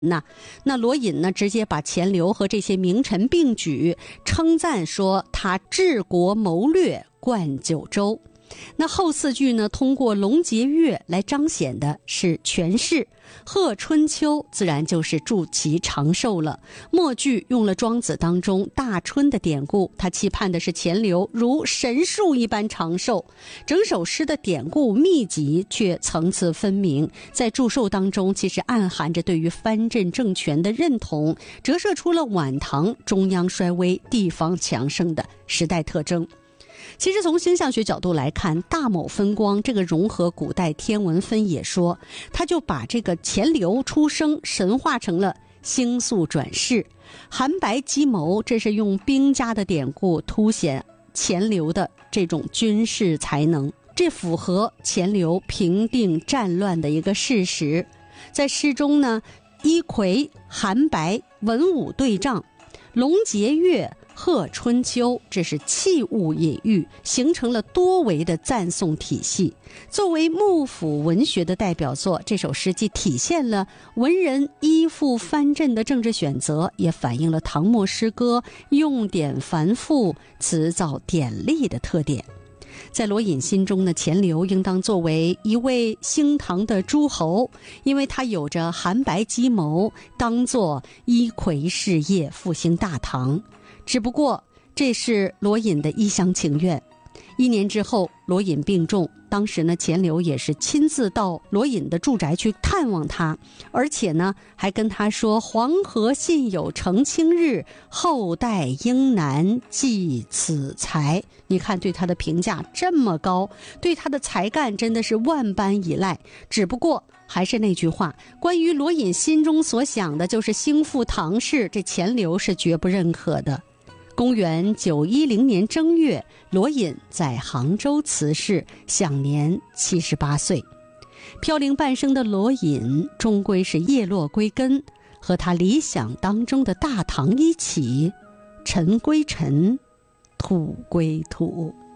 那罗隐呢，直接把钱镠和这些名臣并举，称赞说他治国谋略，冠九州。那后四句呢，通过龙节月来彰显的是权势，贺春秋自然就是祝其长寿了。末句用了庄子当中大春的典故，他期盼的是钱镠如神树一般长寿。整首诗的典故密集却层次分明，在祝寿当中其实暗含着对于藩镇政权的认同，折射出了晚唐中央衰微、地方强盛的时代特征。其实从星象学角度来看，大卯分光这个融合古代天文分野说，他就把这个钱镠出生神化成了星宿转世。寒白鸡谋，这是用兵家的典故凸显钱镠的这种军事才能，这符合钱镠平定战乱的一个事实。在诗中呢，一魁寒白文武对仗，龙节月贺春秋，这是器物隐喻，形成了多维的赞颂体系。作为幕府文学的代表作，这首诗既体现了文人依附藩镇的政治选择，也反映了唐末诗歌用典繁复、辞藻典丽的特点。在罗隐心中呢，钱镠应当作为一位兴唐的诸侯，因为他有着寒白鸡谋，当作一魁事业，复兴大唐。只不过这是罗隐的一厢情愿。1年之后，罗隐病重，当时呢，钱镠也是亲自到罗隐的住宅去探望他，而且呢，还跟他说黄河信有澄清日，后代应难继此才。你看对他的评价这么高，对他的才干真的是万般倚赖。只不过还是那句话，关于罗隐心中所想的就是兴复唐氏，这钱镠是绝不认可的。公元910年正月，罗隐在杭州辞世，享年78岁。飘零半生的罗隐终归是叶落归根，和他理想当中的大唐一起，尘归尘，土归土。